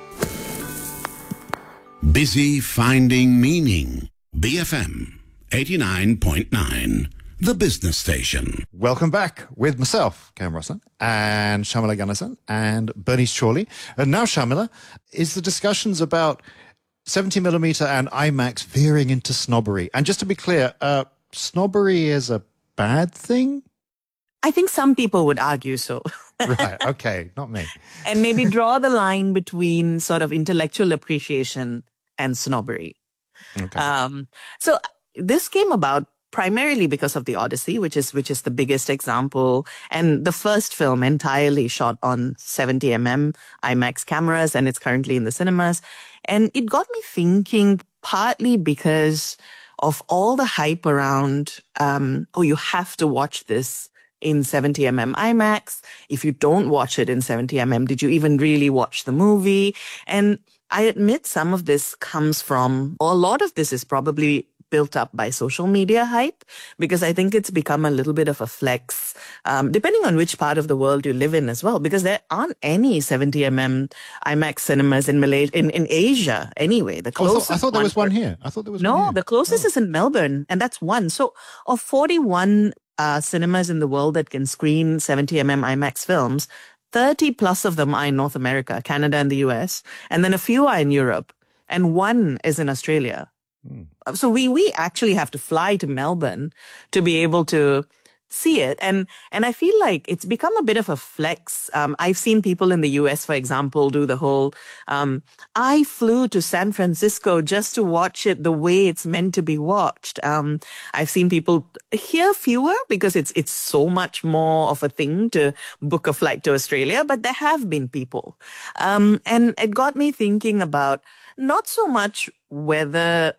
Busy finding meaning. B F M eighty-nine point nine. The business station. Welcome back with myself, Cam Rossan, and Shamila Ganesan, and Bernice Chorley. And now, Shamila, is the discussions about seventy millimeter and IMAX veering into snobbery. And just to be clear, uh, snobbery is a bad thing? I think some people would argue so. Right, okay, not me. And maybe draw the line between sort of intellectual appreciation and snobbery. Okay. Um, so this came about primarily because of The Odyssey, which is which is the biggest example, and the first film entirely shot on seventy millimeter IMAX cameras, and it's currently in the cinemas. And it got me thinking, partly because of all the hype around, um, oh, you have to watch this in seventy millimeter IMAX. If you don't watch it in seventy millimeter, did you even really watch the movie? And I admit some of this comes from, or a lot of this is probably built up by social media hype, because I think it's become a little bit of a flex, um, depending on which part of the world you live in as well, because there aren't any seventy millimeter IMAX cinemas in Malaysia, in, in Asia anyway. The closest oh, I, thought, I thought there was one here. I thought there was no, one here. the closest oh. is in Melbourne, and that's one. So of forty-one uh, cinemas in the world that can screen seventy millimeter IMAX films, thirty plus of them are in North America, Canada and the U S, and then a few are in Europe, and one is in Australia. Hmm. So we we actually have to fly to Melbourne to be able to see it. And and I feel like it's become a bit of a flex. Um, I've seen people in the U S, for example, do the whole, um, I flew to San Francisco just to watch it the way it's meant to be watched. Um, I've seen people here fewer because it's it's so much more of a thing to book a flight to Australia, but there have been people. Um, and it got me thinking about not so much whether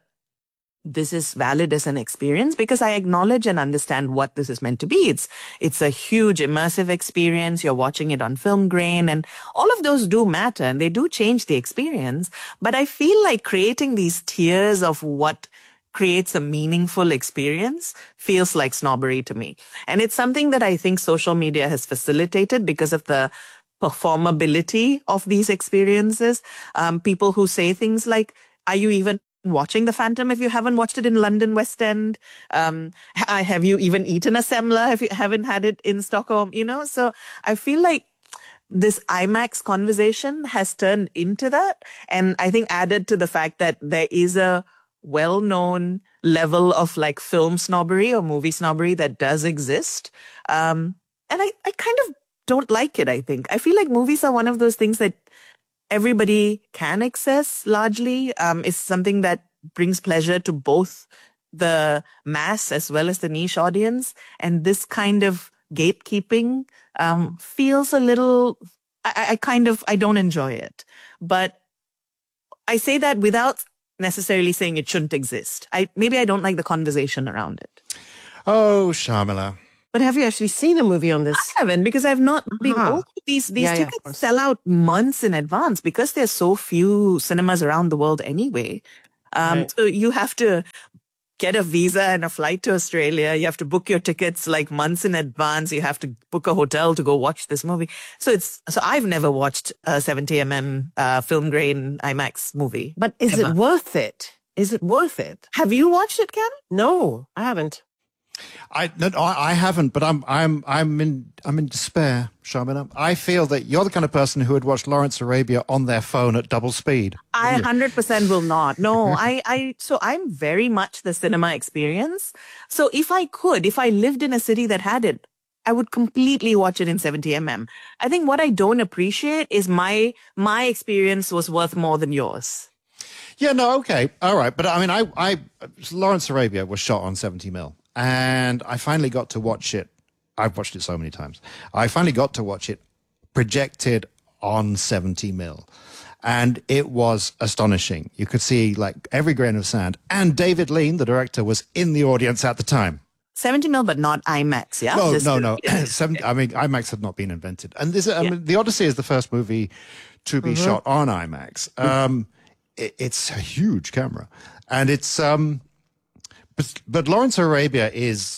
this is valid as an experience, because I acknowledge and understand what this is meant to be. It's, it's a huge immersive experience. You're watching it on film grain, and all of those do matter and they do change the experience. But I feel like creating these tiers of what creates a meaningful experience feels like snobbery to me. And it's something that I think social media has facilitated because of the performability of these experiences. Um, people who say things like, are you even watching The Phantom if you haven't watched it in London West End? Um, have you even eaten a semla if you haven't had it in Stockholm? You know, so I feel like this IMAX conversation has turned into that. And I think added to the fact that there is a well-known level of like film snobbery or movie snobbery that does exist. Um, and I, I kind of don't like it, I think. I feel like movies are one of those things that everybody can access largely. Um, it's something that brings pleasure to both the mass as well as the niche audience. And this kind of gatekeeping um, feels a little, I, I kind of, I don't enjoy it. But I say that without necessarily saying it shouldn't exist. I Maybe I don't like the conversation around it. Oh, Sharmila. But have you actually seen a movie on this? I haven't, because I've not been. Uh-huh. Also, these these Yeah, yeah, tickets sell out months in advance because there's so few cinemas around the world anyway. Um, Right. So you have to get a visa and a flight to Australia. You have to book your tickets like months in advance. You have to book a hotel to go watch this movie. So it's so I've never watched a seventy millimeter uh, film grain IMAX movie. But is ever. it worth it? Is it worth it? Have you watched it, Cam? No, I haven't. I, no, I I haven't, but I'm I'm I'm in I'm in despair, Sharmila. I feel that you're the kind of person who would watch Lawrence Arabia on their phone at double speed. I one hundred percent will not. No, I, I, so I'm very much the cinema experience. So if I could, if I lived in a city that had it, I would completely watch it in seventy millimeter. I think what I don't appreciate is my, my experience was worth more than yours. Yeah, no, okay, all right, but I mean, I I Lawrence Arabia was shot on seventy mil, and I finally got to watch it. I've watched it so many times. I finally got to watch it projected on seventy mil. And it was astonishing. You could see like every grain of sand. And David Lean, the director, was in the audience at the time. seventy mil, but not IMAX, yeah? No, Just no, to- no. seventy, I mean, IMAX had not been invented. And this, I mean, The Odyssey is the first movie to be Mhm. shot on IMAX. Um, it, it's a huge camera. And it's, um, but, but Lawrence Arabia is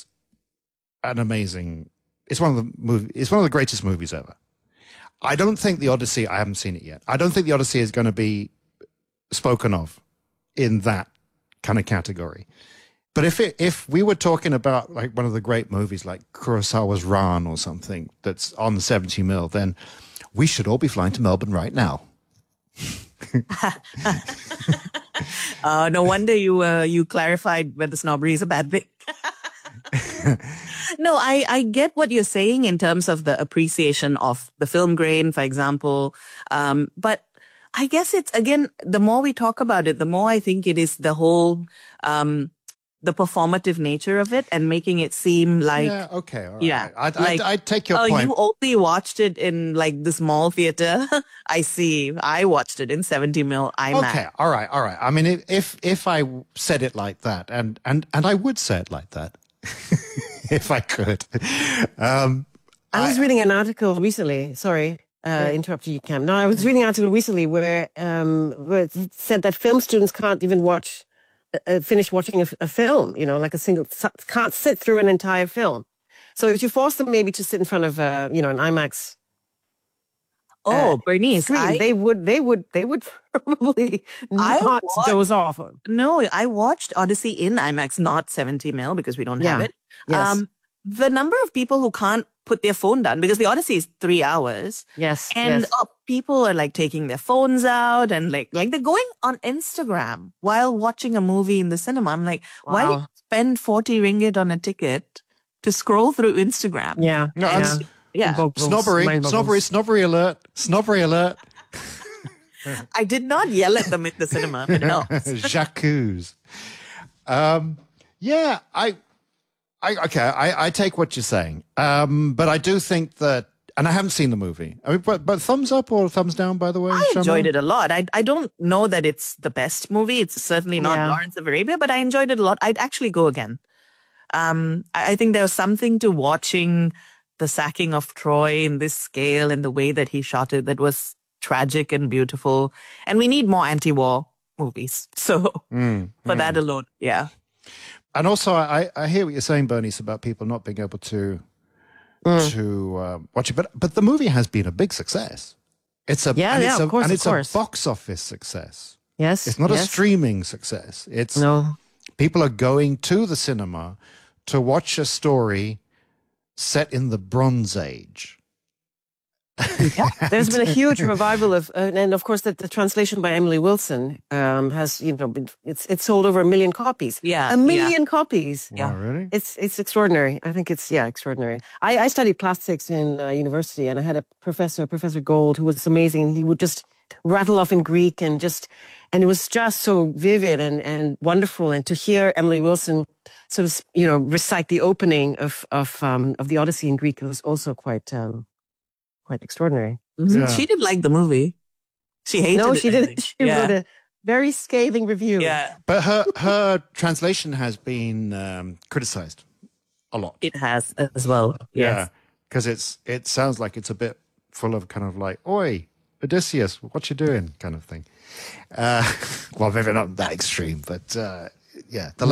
an amazing, it's one of the movie, it's one of the greatest movies ever. I don't think The Odyssey, I haven't seen it yet. I don't think The Odyssey is going to be spoken of in that kind of category. But if it, if we were talking about like one of the great movies like Kurosawa's Ran or something that's on the seventy mil, then we should all be flying to Melbourne right now. Uh, no wonder you uh, you clarified whether snobbery is a bad thing. No, I, I get what you're saying in terms of the appreciation of the film grain, for example. Um, but I guess it's, again, the more we talk about it, the more I think it is the whole, um, the performative nature of it and making it seem like, Yeah, okay, all right. yeah, I'd- I'd- I'd take your oh, point. you only watched it in like the small theater. I see. I watched it in seventy mil IMAX. Okay, all right, all right. I mean, if if, if I said it like that, and, and, and I would say it like that, if I could. Um, I was reading an article recently. Sorry, uh, interrupted you, Cam. No, I was reading an article recently where, um, where it said that film students can't even watch, uh, finish watching a, a film. You know, like a single, can't sit through an entire film. So if you force them maybe to sit in front of, uh, you know, an IMAX. Oh, Bernice, screen, I- they would, they would, they would probably I not watched- doze off. No, I watched Odyssey in IMAX, not seventy mil because we don't have Yeah. it. Um, Yes. the number of people who can't put their phone down because the Odyssey is three hours. Yes. And yes. uh, people are like taking their phones out and like like they're going on Instagram while watching a movie in the cinema. I'm like, why do you Wow. spend forty ringgit on a ticket to scroll through Instagram? Yeah. No, And- I'm- yeah. snobbery, snobbery, snobbery alert, snobbery alert. I did not yell at them in the cinema. But no. J'accuse. Um, yeah, I, I, okay, I, I take what you're saying. Um, but I do think that, and I haven't seen the movie. I mean, but, but thumbs up or thumbs down, by the way? I enjoyed Sharmila? it a lot. I I don't know that it's the best movie. It's certainly not Yeah. Lawrence of Arabia, but I enjoyed it a lot. I'd actually go again. Um, I, I think there was something to watching the sacking of Troy in this scale and the way that he shot it that was tragic and beautiful. And we need more anti-war movies. So Mm, for mm. that alone, yeah. And also, I, I hear what you're saying, Bernice, about people not being able to to um, watch it. But but the movie has been a big success. It's a Yeah, and yeah, it's of a, course, and of it's course. a box office success. Yes. It's not a yes. streaming success. It's No. people are going to the cinema to watch a story set in the Bronze Age. There's been a huge revival of, uh, and of course, the, the translation by Emily Wilson um, has, you know, been, it's it's sold over a million copies. Yeah, a million copies. Yeah, really? It's it's extraordinary. I think it's yeah extraordinary. I, I studied plastics in uh, university, and I had a professor, Professor Gold, who was amazing. He would just rattle off in Greek and just, and it was just so vivid and and wonderful. And to hear Emily Wilson sort of, you know, recite the opening of of um, of the Odyssey in Greek, it was also quite. Um, Quite extraordinary. Mm-hmm. Yeah. She didn't like the movie. She hated no, it. No, she didn't. She yeah. wrote a very scathing review. Yeah. But her her translation has been um, criticized a lot. It has as well. Yeah. Because it's it sounds like it's a bit full of kind of like, oi, Odysseus, what you doing kind of thing. Uh, well, maybe not that extreme, but uh, yeah. The